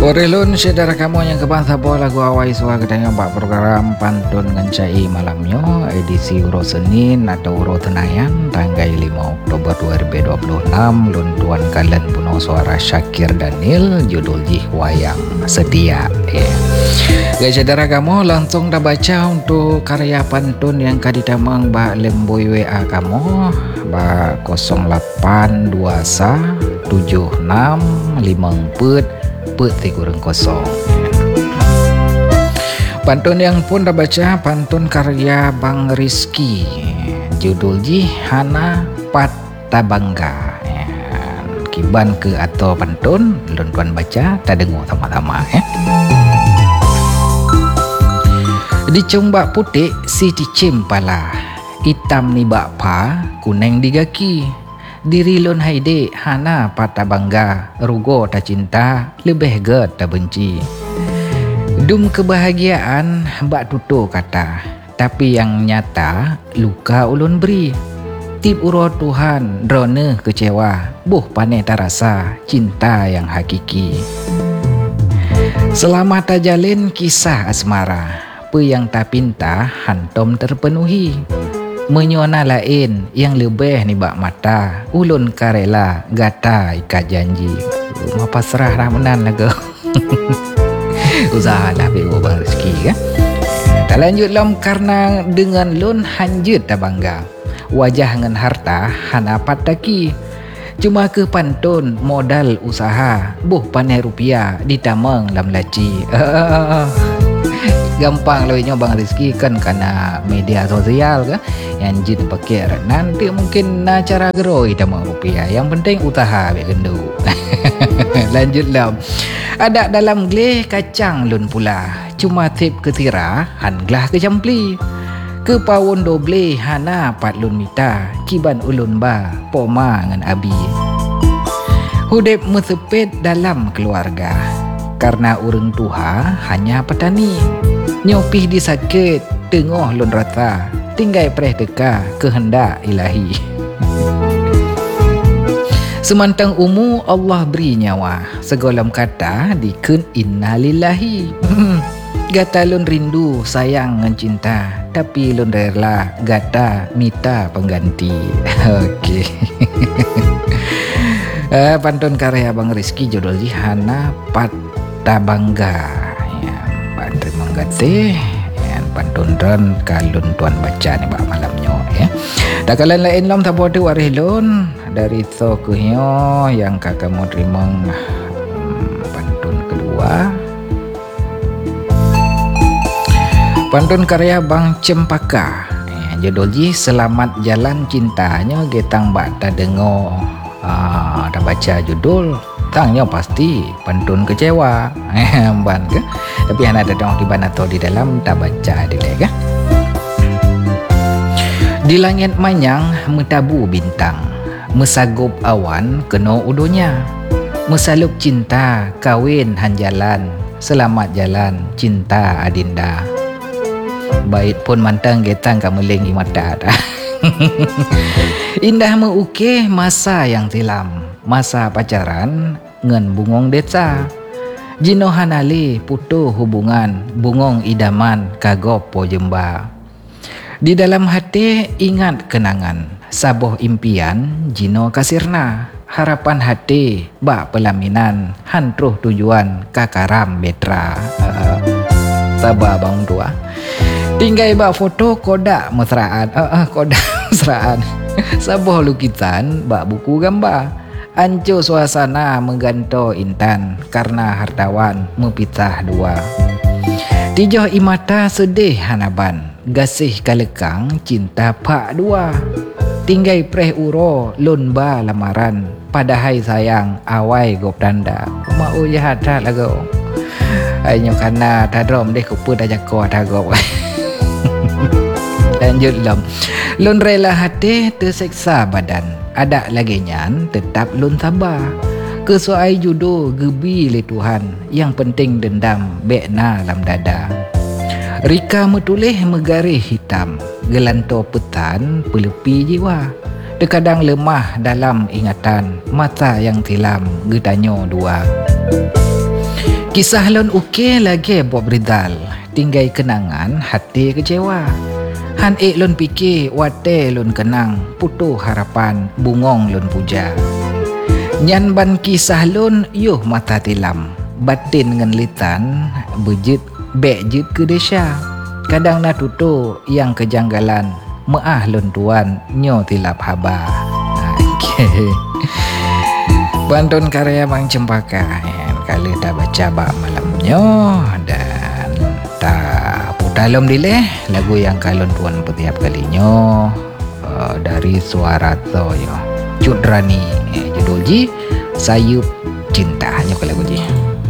Warelun saudara kamu yang kebangsa bola lagu awai suara kedanya bak program pantun ngancai malamnya edisi Uro Senin atau Uro Tenayan tanggal 5 Oktober 2026 luntuan kalian puno suara Syakir Daniel judul Wayang Setia. Guys saudara kamu langsung dah baca untuk karya pantun yang kaditamang bak lemboi WA kamu bak 0821 76 54 peti kurang kosong. Pantun yang pun dah baca pantun karya Bang Rizky judul Hana Patta Bangga. Kiban ke atau pantun tuan baca tak dengar sama-sama Di combak putih si dicim pala, hitam ni bakpa, kuning di kaki. Diri lon haide hana pata bangga, rugo tak cinta, lebih get tak benci. Dum kebahagiaan bak tutu kata, tapi yang nyata luka ulun beri. Tip uro Tuhan drone kecewa, buh pane tarasa cinta yang hakiki. Selama tajalin kisah asmara, pe yang tak pinta hantom terpenuhi. Menyona lain yang lebih ni bak mata, ulun karela gata ikat janji. Apa serah ramenan lagu. Usahalah PO Bang Rizky kan. Tak lanjut lam karena dengan lun hanjut tak bangga. Wajah dengan harta hana pataki. Cuma ke pantun modal usaha, buh panai rupiah ditamang lam laci. Gampang lewatnya Bang Rizky kan karena media sosial kan yang jin pakai nanti mungkin cara geroi tamang rupiah, yang penting usaha biar gendu. Lanjutlah, ada dalam gleh kacang lun pula, cuma tip ketira hanglah ke jampli ke pawon doble hana pat lun mita kiban ulun ba poma ngan abi. Hudep mesepet dalam keluarga karena urang tuha hanya petani. Nyopih disakit tengah lun rata, tinggai preh teka kehendak ilahi. Semantang umu Allah beri nyawa, segolam kata dikun innalillahi. Gata lun rindu sayang ngan cinta, tapi lun rela gata mita pengganti. Okey. Pantun karya Bang Rizky judul Hana Patta Bangga. Terima kasih pantun dan kalun tuan baca ni bak malamnya tak kalian lain lam tak boleh waris lun dari tokohnya yang kakak mau terima pantun kedua. Pantun karya Bang Cempaka judul Selamat Jalan Cintanya getang bak tak dengar tak baca judul tangnya pasti pantun kecewa ban ke, tapi hanya ada dong di bana atau di dalam tak baca dile ke. Di langit manyang metabu bintang, mesagup awan kena udonya, mesalup cinta kawin hanjalan, selamat jalan cinta adinda. Bait pun mantang getang kameling di mata dah. Indah meuke masa yang tilam, masa pacaran ngen bungong desa. Jino hanali putu hubungan, bungong idaman kagop po jemba. Di dalam hati ingat kenangan, saboh impian jino kasirna. Harapan hati bak pelaminan, hantruh tujuan kakaram betra. Sabar bang tua. Tinggai bak foto kodak mesraan, kodak mesraan. Saboh lukisan bak buku gambar. Ancur suasana mengganto intan karena hartawan mepisah dua. Tijoh imata sedih hanaban, gasih kalekang cinta pak dua. Tinggai preh uro lunba lamaran, padahai sayang awai gop tanda. Mau jahat tak lagu. Ayo karena tadrom deh kupu dah jakor tagop. Lanjut lam. Lun rela hati terseksa badan. Ada lagi nyan tetap lun sabar. Kesuai judo gebi le Tuhan, yang penting dendam bekna dalam dada. Rika metulih megarih hitam, gelanto petan pelepi jiwa. Terkadang lemah dalam ingatan, mata yang tilam getanyo dua. Kisah lon uke lagi Bob Rizal, tinggai kenangan hati kecewa. Han lon fikir wate lon kenang, putu harapan bungong lon puja. Nyan ban kisah lon yuh mata tilam, batin ngan litan bejit bejit ke desa. Kadang na tutu yang kejanggalan, meah lon tuan nyo tilap haba. Okay. Pantun karya Bang Cempaka kali dah baca bak malamnya dan tak putalom dileh lagu yang kalon tuan setiap kalinya dari suara Toyo Cudrani judul ji Sayup Cinta nyo lagu ji.